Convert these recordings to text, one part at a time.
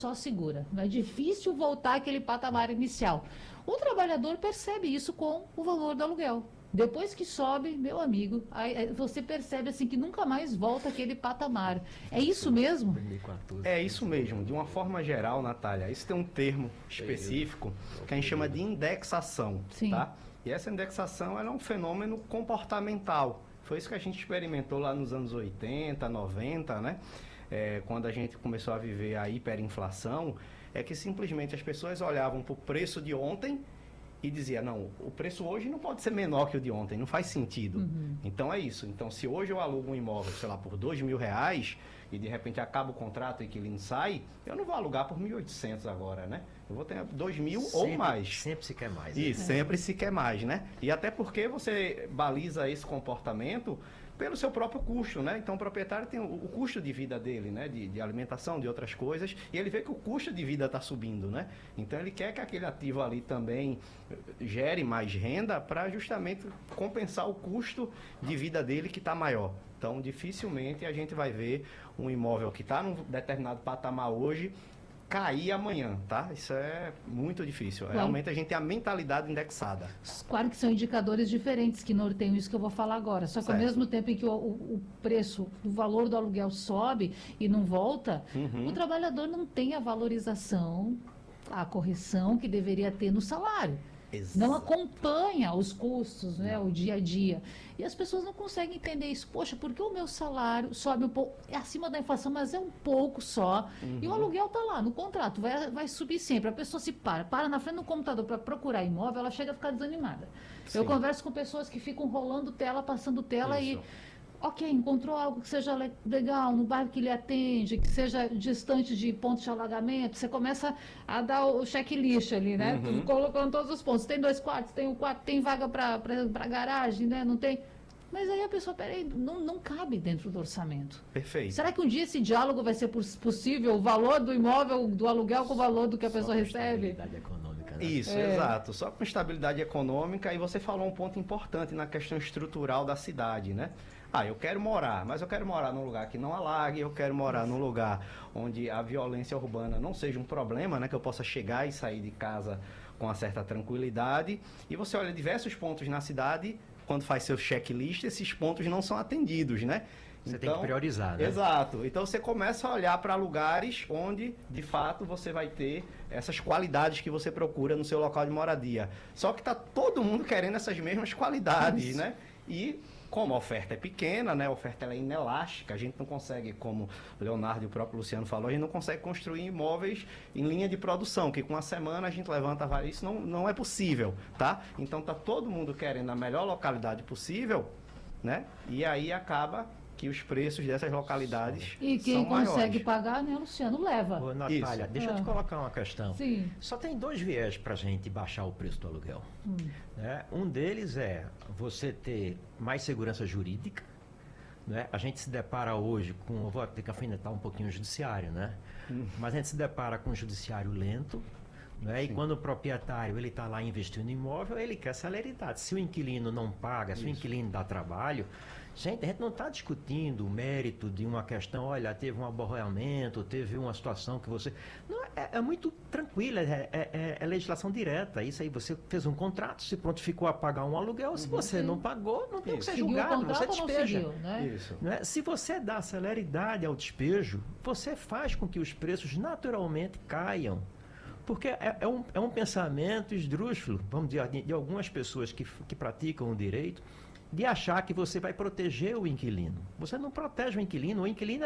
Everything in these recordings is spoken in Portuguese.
só segura. Não é difícil voltar àquele patamar inicial. O trabalhador percebe isso com o valor do aluguel. Depois que sobe, meu amigo, aí você percebe assim que nunca mais volta àquele patamar. É isso mesmo? 2014. É isso mesmo. De uma forma geral, Natália, isso tem um termo específico que a gente chama de indexação, Sim. tá? E essa indexação ela é um fenômeno comportamental. Foi isso que a gente experimentou lá nos anos 80, 90, né? Quando a gente começou a viver a hiperinflação, é que simplesmente as pessoas olhavam para o preço de ontem e dizia, não, o preço hoje não pode ser menor que o de ontem, não faz sentido. Uhum. Então é isso. Então se hoje eu alugo um imóvel, sei lá, por R$ 2.000 e de repente acaba o contrato e o inquilino sai, eu não vou alugar por 1.800 agora, né? Eu vou ter 2.000 ou mais. Sempre se quer mais. E sempre se quer mais, né? E até porque você baliza esse comportamento pelo seu próprio custo, né? Então o proprietário tem o custo de vida dele, né? De alimentação, de outras coisas, e ele vê que o custo de vida está subindo, né? Então ele quer que aquele ativo ali também gere mais renda para justamente compensar o custo de vida dele que está maior. Então dificilmente a gente vai ver um imóvel que está num determinado patamar hoje cair amanhã, tá? Isso é muito difícil. Claro. Realmente a gente tem a mentalidade indexada. Claro que são indicadores diferentes que norteiam isso que eu vou falar agora. Só que Certo. ao mesmo tempo em que o preço, o valor do aluguel sobe e não volta, o trabalhador não tem a valorização, a correção que deveria ter no salário. Não acompanha os custos, né, o dia a dia. E as pessoas não conseguem entender isso. Poxa, por que o meu salário sobe um pouco? É acima da inflação, mas é um pouco só. E o aluguel está lá no contrato, vai subir sempre. A pessoa se para na frente do computador para procurar imóvel, ela chega a ficar desanimada. Eu Sim. converso com pessoas que ficam rolando tela, passando tela Isso. Ok, encontrou algo que seja legal, no bairro que lhe atende, que seja distante de pontos de alagamento, você começa a dar o checklist ali, né? Colocando todos os pontos. Tem 2 quartos, tem um quarto, tem vaga para garagem, né? Não tem. Mas aí a pessoa, peraí, não cabe dentro do orçamento. Perfeito. Será que um dia esse diálogo vai ser possível? O valor do imóvel, do aluguel com o valor do que a pessoa recebe? Estabilidade econômica, né? Isso, exato. Só com estabilidade econômica, e você falou um ponto importante na questão estrutural da cidade, né? Eu quero morar, mas eu quero morar num lugar que não alague, eu quero morar num lugar onde a violência urbana não seja um problema, né? Que eu possa chegar e sair de casa com uma certa tranquilidade. E você olha diversos pontos na cidade, quando faz seu checklist, esses pontos não são atendidos, né? Você tem que priorizar, né? Exato. Então você começa a olhar para lugares onde, de fato, você vai ter essas qualidades que você procura no seu local de moradia. Só que está todo mundo querendo essas mesmas qualidades, né? E como a oferta é pequena, né? A oferta ela é inelástica, a gente não consegue, como o Leonardo e o próprio Luciano falou, a gente não consegue construir imóveis em linha de produção, que com uma semana a gente levanta várias. Isso não é possível, tá? Então tá todo mundo querendo a melhor localidade possível, né? E aí acaba que os preços dessas localidades E quem são maiores. consegue pagar, né, Luciano, leva. Ô, Natália, deixa eu te colocar uma questão. Sim. Só tem 2 viés para a gente baixar o preço do aluguel. Né? Um deles é você ter mais segurança jurídica. Né? A gente se depara hoje com... Eu vou ter que afinetar um pouquinho o judiciário, né? Mas a gente se depara com um judiciário lento. Né? E quando o proprietário ele está lá investindo em imóvel, ele quer celeridade. Se o inquilino não paga, se o inquilino dá trabalho... Gente, a gente não está discutindo o mérito de uma questão, olha, teve um aborrecimento, teve uma situação que você... Não, é muito tranquilo, é legislação direta. Isso aí, você fez um contrato, se prontificou a pagar um aluguel, se você não pagou, não tem o que ser Seguiu o julgado, contrato você ou não despeja. seguiu, né? Isso. Né? Se você dá celeridade ao despejo, você faz com que os preços naturalmente caiam. Porque é um pensamento esdrúxulo, vamos dizer, de algumas pessoas que praticam o direito, de achar que você vai proteger o inquilino. Você não protege o inquilino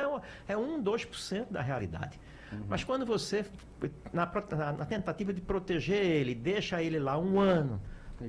é 1, 2% da realidade. Mas quando você, na tentativa de proteger ele, deixa ele lá 1 ano,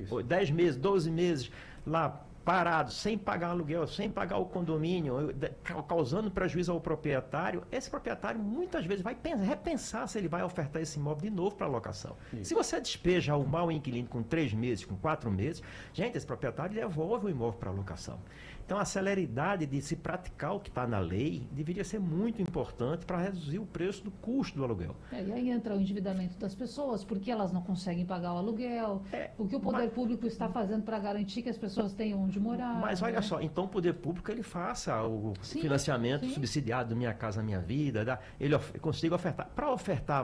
10 meses, 12 meses, lá parado, sem pagar aluguel, sem pagar o condomínio, causando prejuízo ao proprietário, esse proprietário muitas vezes vai repensar se ele vai ofertar esse imóvel de novo para locação. Se você despeja o mau inquilino com 3 meses, com 4 meses, gente, esse proprietário devolve o imóvel para locação. Então, a celeridade de se praticar o que está na lei deveria ser muito importante para reduzir o preço do custo do aluguel. E aí entra o endividamento das pessoas, porque elas não conseguem pagar o aluguel, o que o poder público está fazendo para garantir que as pessoas tenham onde morar. Mas olha só, então o poder público ele faça o financiamento subsidiado do Minha Casa Minha Vida, ele consiga ofertar. Para ofertar